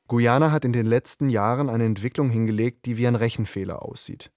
Guyana hat in den letzten Jahren eine Entwicklung hingelegt, die wie ein Rechenfehler aussieht.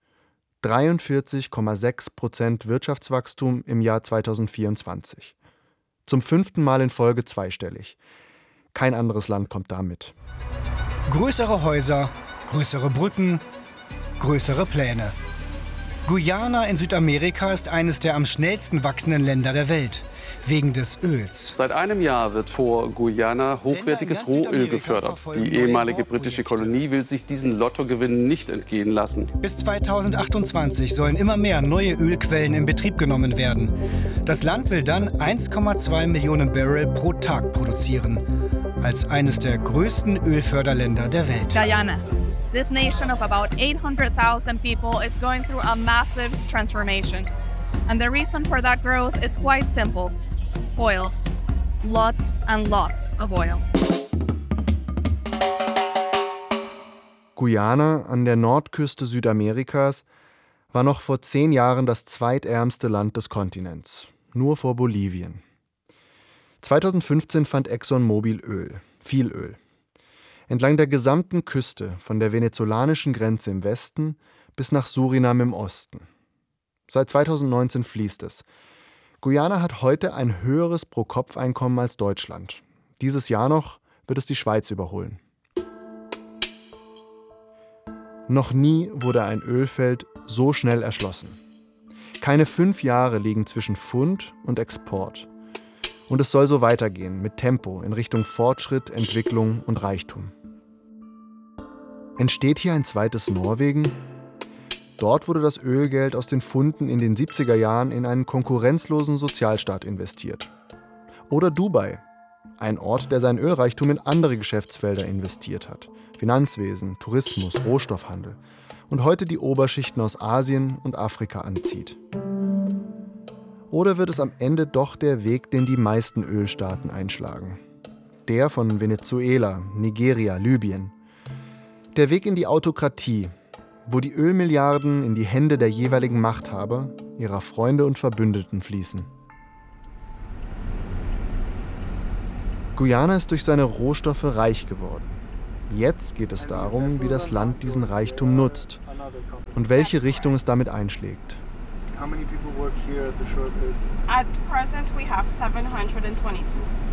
43,6% Wirtschaftswachstum im Jahr 2024. Zum 5. Mal in Folge zweistellig. Kein anderes Land kommt da mit. Größere Häuser, größere Brücken, größere Pläne. Guyana in Südamerika ist eines der am schnellsten wachsenden Länder der Welt. Wegen des Öls. Seit einem Jahr wird vor Guyana hochwertiges Rohöl gefördert. Die ehemalige britische Kolonie will sich diesen Lottogewinn nicht entgehen lassen. Bis 2028 sollen immer mehr neue Ölquellen in Betrieb genommen werden. Das Land will dann 1,2 Millionen Barrel pro Tag produzieren. Als eines der größten Ölförderländer der Welt. Guyana. This nation of about 800,000 people is going through a massive transformation. And the reason for that growth is quite simple. Oil. Lots and lots of oil. Guyana an der Nordküste Südamerikas war noch vor 10 Jahren das zweitärmste Land des Kontinents, nur vor Bolivien. 2015 fand ExxonMobil Öl, viel Öl. Entlang der gesamten Küste, von der venezolanischen Grenze im Westen bis nach Surinam im Osten. Seit 2019 fließt es. Guyana hat heute ein höheres Pro-Kopf-Einkommen als Deutschland. Dieses Jahr noch wird es die Schweiz überholen. Noch nie wurde ein Ölfeld so schnell erschlossen. Keine 5 Jahre liegen zwischen Fund und Export. Und es soll so weitergehen, mit Tempo in Richtung Fortschritt, Entwicklung und Reichtum. Entsteht hier ein zweites Norwegen? Dort wurde das Ölgeld aus den Funden in den 70er Jahren in einen konkurrenzlosen Sozialstaat investiert. Oder Dubai, ein Ort, der sein Ölreichtum in andere Geschäftsfelder investiert hat. Finanzwesen, Tourismus, Rohstoffhandel. Und heute die Oberschichten aus Asien und Afrika anzieht. Oder wird es am Ende doch der Weg, den die meisten Ölstaaten einschlagen? Der von Venezuela, Nigeria, Libyen. Der Weg in die Autokratie, wo die Ölmilliarden in die Hände der jeweiligen Machthaber, ihrer Freunde und Verbündeten fließen. Guyana ist durch seine Rohstoffe reich geworden. Jetzt geht es darum, wie das Land diesen Reichtum nutzt und welche Richtung es damit einschlägt. At present we have 722.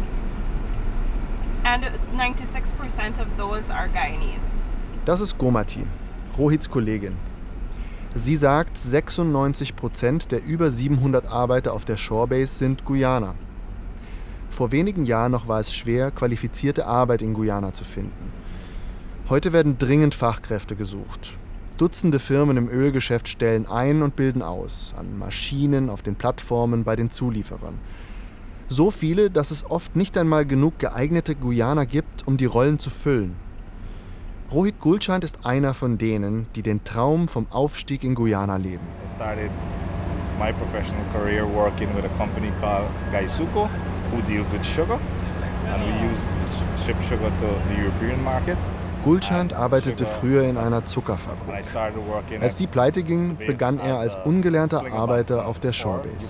And 96% of those are Guyanese. Das ist Gomati, Rohits Kollegin. Sie sagt, 96% der über 700 Arbeiter auf der Shorebase sind Guyana. Vor wenigen Jahren noch war es schwer, qualifizierte Arbeit in Guyana zu finden. Heute werden dringend Fachkräfte gesucht. Dutzende Firmen im Ölgeschäft stellen ein und bilden aus, an Maschinen, auf den Plattformen, bei den Zulieferern. So viele, dass es oft nicht einmal genug geeignete Guyaner gibt, um die Rollen zu füllen. Rohit Gulchand ist einer von denen, die den Traum vom Aufstieg in Guyana leben. I started my professional career working with a company called Gaisuco, who deals with sugar, and we use to ship sugar to the European market. Gulchand arbeitete früher in einer Zuckerfabrik. Als die pleite ging, begann er als ungelernter Arbeiter auf der Shorebase.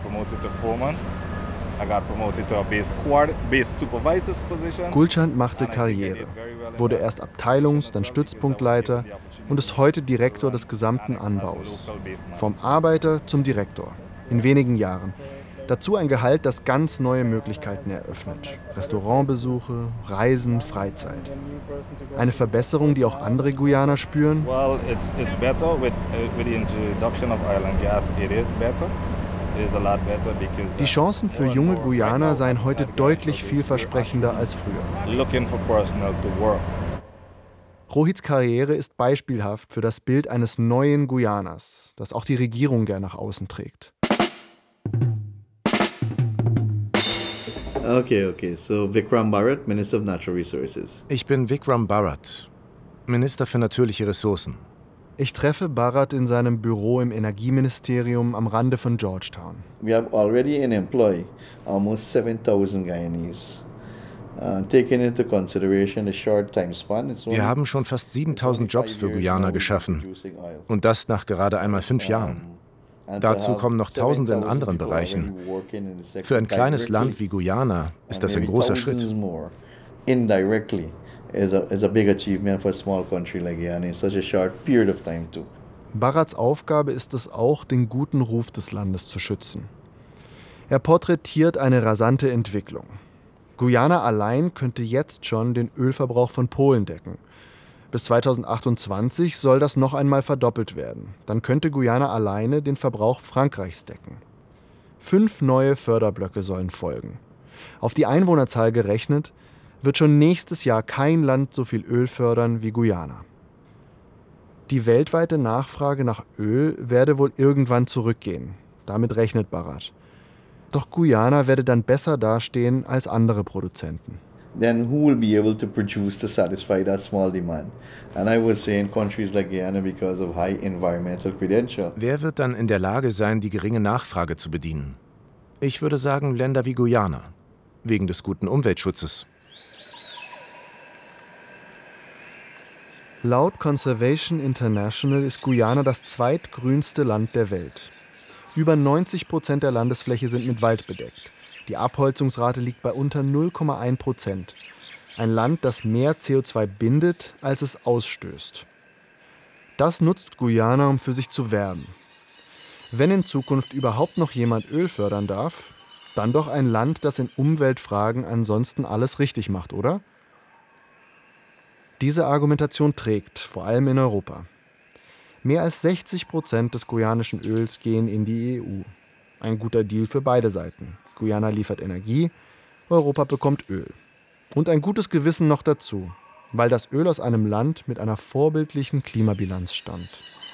Gulchand machte Karriere, wurde erst Abteilungs-, dann Stützpunktleiter und ist heute Direktor des gesamten Anbaus. Vom Arbeiter zum Direktor, in wenigen Jahren. Dazu ein Gehalt, das ganz neue Möglichkeiten eröffnet. Restaurantbesuche, Reisen, Freizeit. Eine Verbesserung, die auch andere Guyaner spüren? Well, it's better with the introduction of oil and gas. It is better. Die Chancen für junge Guyaner seien heute deutlich vielversprechender als früher. Rohits Karriere ist beispielhaft für das Bild eines neuen Guyaners, das auch die Regierung gern nach außen trägt. Okay. So Vikram Bharat, Minister of Natural Resources. Ich bin Vikram Bharat, Minister für natürliche Ressourcen. Ich treffe Bharat in seinem Büro im Energieministerium am Rande von Georgetown. We have already in employ almost 7,000 Guyanese. Taking into consideration the short time span, Wir haben schon fast 7.000 Jobs für Guyana geschaffen. Und das nach gerade einmal 5 Jahren. Dazu kommen noch Tausende in anderen Bereichen. Für ein kleines Land wie Guyana ist das ein großer Schritt. is a big achievement for a small country like Guyana in such a short period of time too. Bharats Aufgabe ist es auch, den guten Ruf des Landes zu schützen. Er porträtiert eine rasante Entwicklung. Guyana allein könnte jetzt schon den Ölverbrauch von Polen decken. Bis 2028 soll das noch einmal verdoppelt werden. Dann könnte Guyana alleine den Verbrauch Frankreichs decken. 5 neue Förderblöcke sollen folgen. Auf die Einwohnerzahl gerechnet, wird schon nächstes Jahr kein Land so viel Öl fördern wie Guyana. Die weltweite Nachfrage nach Öl werde wohl irgendwann zurückgehen. Damit rechnet Bharat. Doch Guyana werde dann besser dastehen als andere Produzenten. Then who will be able to produce to satisfy that small demand? And I would say in countries like Guyana because of high environmental credential. Wer wird dann in der Lage sein, die geringe Nachfrage zu bedienen? Ich würde sagen Länder wie Guyana, wegen des guten Umweltschutzes. Laut Conservation International ist Guyana das zweitgrünste Land der Welt. Über 90% der Landesfläche sind mit Wald bedeckt. Die Abholzungsrate liegt bei unter 0,1%. Ein Land, das mehr CO2 bindet, als es ausstößt. Das nutzt Guyana, um für sich zu werben. Wenn in Zukunft überhaupt noch jemand Öl fördern darf, dann doch ein Land, das in Umweltfragen ansonsten alles richtig macht, oder? Diese Argumentation trägt, vor allem in Europa. Mehr als 60% des guyanischen Öls gehen in die EU. Ein guter Deal für beide Seiten. Guyana liefert Energie, Europa bekommt Öl. Und ein gutes Gewissen noch dazu, weil das Öl aus einem Land mit einer vorbildlichen Klimabilanz stammt.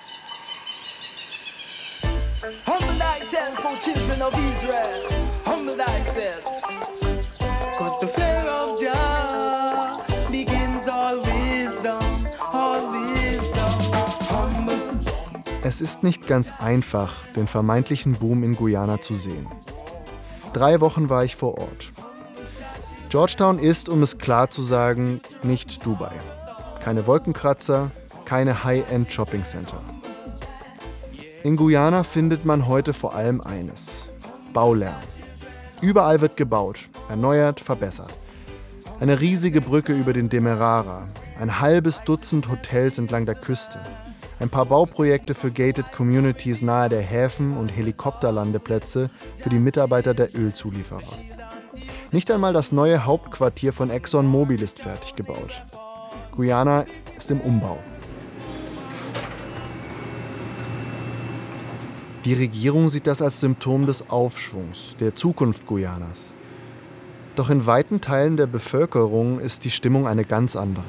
Humble thyself, O children of Israel. Humble thyself. 'Cause the fear of Jah begins all wisdom, all wisdom. Humble. Es ist nicht ganz einfach, den vermeintlichen Boom in Guyana zu sehen. 3 Wochen war ich vor Ort. Georgetown ist, um es klar zu sagen, nicht Dubai. Keine Wolkenkratzer, keine High-End-Shopping-Center. In Guyana findet man heute vor allem eines: Baulärm. Überall wird gebaut, erneuert, verbessert. Eine riesige Brücke über den Demerara, ein halbes Dutzend Hotels entlang der Küste, ein paar Bauprojekte für gated Communities nahe der Häfen und Helikopterlandeplätze für die Mitarbeiter der Ölzulieferer. Nicht einmal das neue Hauptquartier von ExxonMobil ist fertig gebaut. Guyana ist im Umbau. Die Regierung sieht das als Symptom des Aufschwungs, der Zukunft Guyanas. Doch in weiten Teilen der Bevölkerung ist die Stimmung eine ganz andere.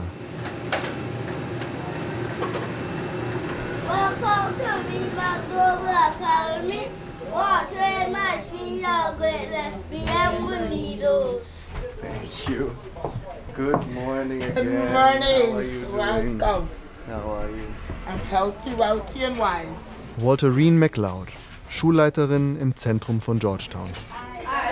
Thank you. Good morning again. Good morning. How are you doing? Welcome. How are you? I'm healthy, wealthy and wise. Walterine McLeod, Schulleiterin im Zentrum von Georgetown.